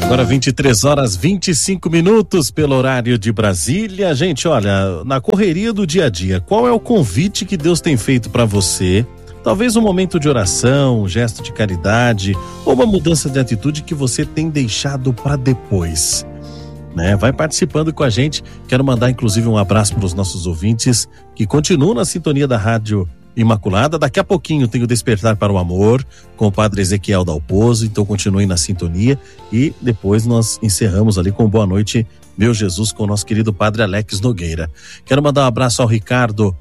Agora 23h25 pelo horário de Brasília. Gente, olha, na correria do dia a dia, qual é o convite que Deus tem feito para você? Talvez um momento de oração, um gesto de caridade ou uma mudança de atitude que você tem deixado para depois, né? Vai participando com a gente. Quero mandar inclusive um abraço para os nossos ouvintes que continuam na sintonia da Rádio Imaculada. Daqui a pouquinho tem o Despertar para o Amor com o Padre Ezequiel Dalpozo, então continuem na sintonia e depois nós encerramos ali com Boa Noite, meu Jesus, com o nosso querido Padre Alex Nogueira. Quero mandar um abraço ao Ricardo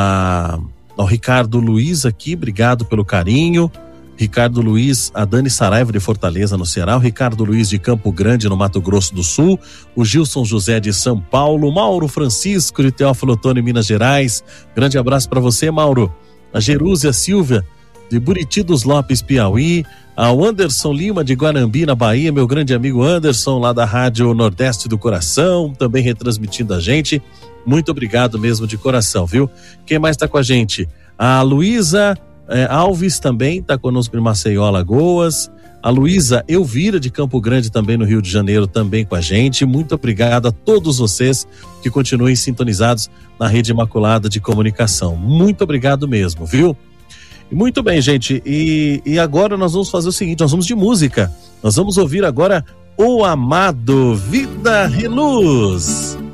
Luiz aqui, obrigado pelo carinho. Ricardo Luiz, a Dani Saraiva de Fortaleza, no Ceará, o Ricardo Luiz de Campo Grande, no Mato Grosso do Sul, o Gilson José de São Paulo, Mauro Francisco de Teófilo Otoni, Minas Gerais, grande abraço para você, Mauro. A Jerúzia Silvia de Buriti dos Lopes, Piauí, ao Anderson Lima de Guarambi, na Bahia, meu grande amigo Anderson, lá da Rádio Nordeste do Coração, também retransmitindo a gente. Muito obrigado mesmo de coração, viu? Quem mais está com a gente? A Luísa Alves também está conosco em Maceió, Alagoas. A Luísa Elvira de Campo Grande, também no Rio de Janeiro, também com a gente. Muito obrigado a todos vocês que continuem sintonizados na Rede Imaculada de Comunicação. Muito obrigado mesmo, viu? Muito bem, gente. E agora nós vamos fazer o seguinte, nós vamos de música. Nós vamos ouvir agora O Amado, Vida e Luz.